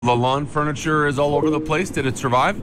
The lawn furniture is all over the place. Did it survive?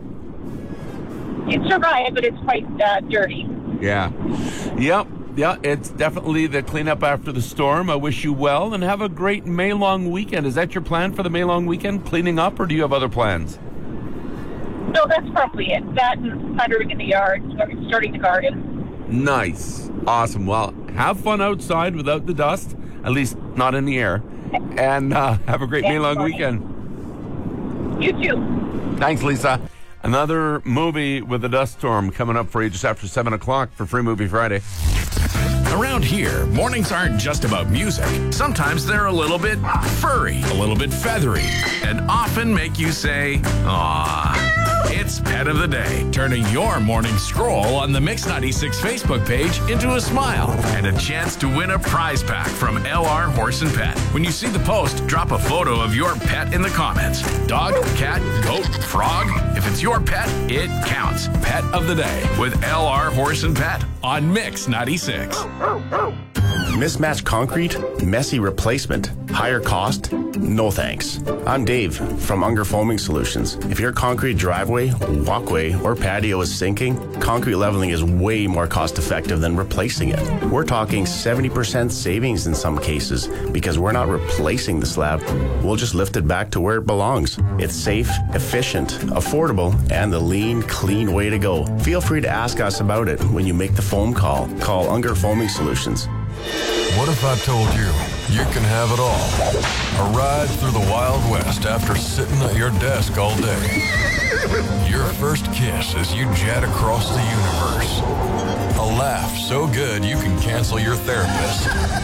It survived, but it's quite dirty. Yeah. Yep. Yeah, it's definitely the cleanup after the storm. I wish you well and have a great May long weekend. Is that your plan for the May long weekend, cleaning up, or do you have other plans? No, that's probably it. That and puttering in the yard, starting the garden. Nice. Awesome. Well, have fun outside without the dust, at least not in the air. And have a great May long weekend. You too. Thanks, Lisa. Another movie with a dust storm coming up for you just after 7 o'clock for Free Movie Friday. Around here, mornings aren't just about music. Sometimes they're a little bit furry, a little bit feathery, and often make you say, "Aww." It's Pet of the Day, turning your morning scroll on the Mix 96 Facebook page into a smile and a chance to win a prize pack from LR Horse and Pet. When you see the post, drop a photo of your pet in the comments. Dog, cat, goat, frog. If it's your pet, it counts. Pet of the Day with LR Horse and Pet on Mix 96. Mismatched concrete, messy replacement, higher cost? No thanks. I'm Dave from Unger Foaming Solutions. If your concrete driveway, walkway, or patio is sinking, concrete leveling is way more cost effective than replacing it. We're talking 70% savings in some cases because we're not replacing the slab. We'll just lift it back to where it belongs. It's safe, efficient, affordable, and the lean, clean way to go. Feel free to ask us about it when you make the phone call. Call Unger Foaming Solutions. What if I told you you can have it all? A ride through the Wild West after sitting at your desk all day. Your first kiss as you jet across the universe. A laugh so good you can cancel your therapist.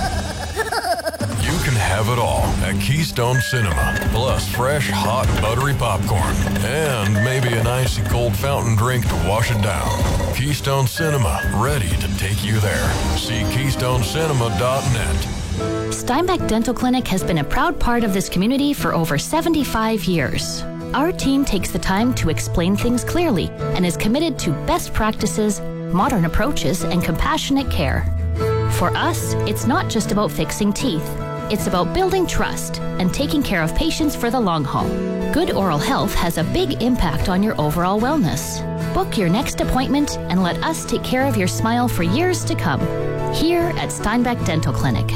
You can have it all at Keystone Cinema. Plus fresh, hot, buttery popcorn. And maybe an icy cold fountain drink to wash it down. Keystone Cinema, ready to take you there. See KeystoneCinema.net. Steinbeck Dental Clinic has been a proud part of this community for over 75 years. Our team takes the time to explain things clearly and is committed to best practices, modern approaches, and compassionate care. For us, it's not just about fixing teeth. It's about building trust and taking care of patients for the long haul. Good oral health has a big impact on your overall wellness. Book your next appointment and let us take care of your smile for years to come. Here at Steinbeck Dental Clinic.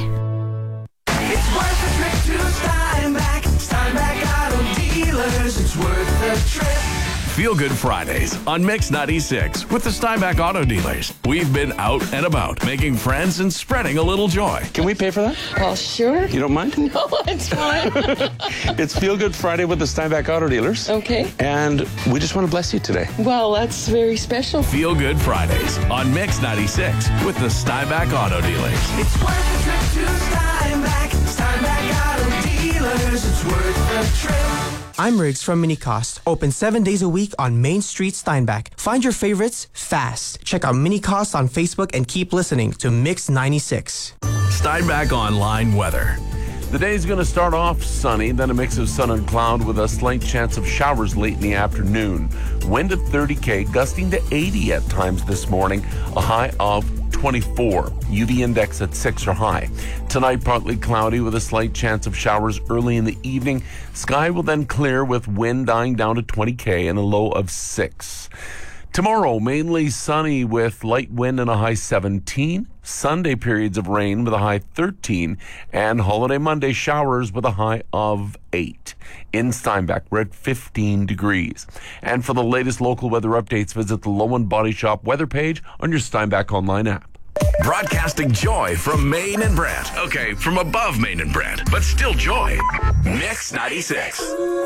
It's worth a trip to Steinbeck. Steinbeck Auto Dealers. It's worth the trip. Feel Good Fridays on Mix 96 with the Steinbeck Auto Dealers. We've been out and about, making friends and spreading a little joy. Can we pay for that? Well, sure. You don't mind? No, it's fine. It's Feel Good Friday with the Steinbeck Auto Dealers. Okay. And we just want to bless you today. Well, that's very special. Feel Good Fridays on Mix 96 with the Steinbeck Auto Dealers. It's worth a trip to Steinbeck. Steinbeck Auto Dealers. It's worth the trip. I'm Riggs from Minicost, open 7 days a week on Main Street, Steinbeck. Find your favorites fast. Check out Minicost on Facebook and keep listening to Mix 96. Steinbeck Online weather. The day's going to start off sunny, then a mix of sun and cloud with a slight chance of showers late in the afternoon. Wind at 30 km, gusting to 80 at times this morning, a high of 24. UV index at 6 or high. Tonight, partly cloudy with a slight chance of showers early in the evening. Sky will then clear with wind dying down to 20 km and a low of 6. Tomorrow, mainly sunny with light wind and a high 17. Sunday, periods of rain with a high 13. And holiday Monday, showers with a high of 8. In Steinbeck, we're at 15 degrees. And for the latest local weather updates, visit the Lowen Body Shop weather page on your Steinbeck Online app. Broadcasting joy from Maine and Brant. Okay, from above Maine and Brant, but still joy. Mix 96.